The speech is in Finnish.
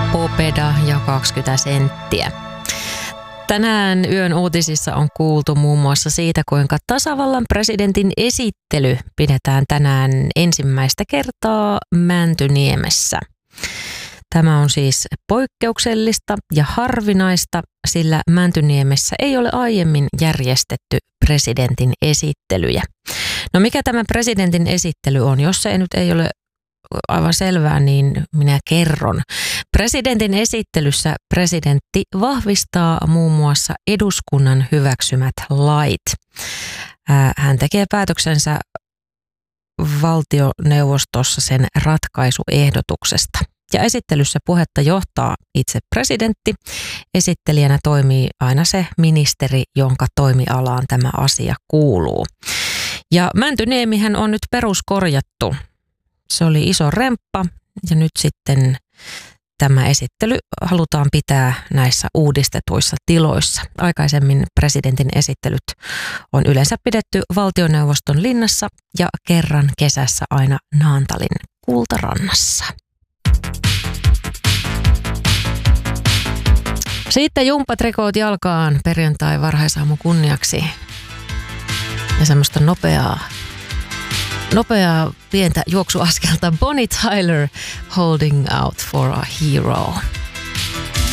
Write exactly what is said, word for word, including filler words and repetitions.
Popeda ja kaksikymmentä senttiä. Tänään yön uutisissa on kuultu muun muassa siitä, kuinka tasavallan presidentin esittely pidetään tänään ensimmäistä kertaa Mäntyniemessä. Tämä on siis poikkeuksellista ja harvinaista, sillä Mäntyniemessä ei ole aiemmin järjestetty presidentin esittelyjä. No mikä tämä presidentin esittely on? Jos se nyt ei ole aivan selvää, niin minä kerron. Presidentin esittelyssä presidentti vahvistaa muun muassa eduskunnan hyväksymät lait. Hän tekee päätöksensä valtioneuvostossa sen ratkaisuehdotuksesta. Ja esittelyssä puhetta johtaa itse presidentti. Esittelijänä toimii aina se ministeri, jonka toimialaan tämä asia kuuluu. Ja Mäntyniemihän on nyt peruskorjattu. Se oli iso remppa ja nyt sitten tämä esittely halutaan pitää näissä uudistetuissa tiloissa. Aikaisemmin presidentin esittelyt on yleensä pidetty valtioneuvoston linnassa ja kerran kesässä aina Naantalin Kultarannassa. Sitten jumppatrikoot jalkaan perjantai varhaisaamun kunniaksi ja semmoista nopeaa, nopeaa pientä juoksuaskelta. Bonnie Tyler, Holding Out for a Hero.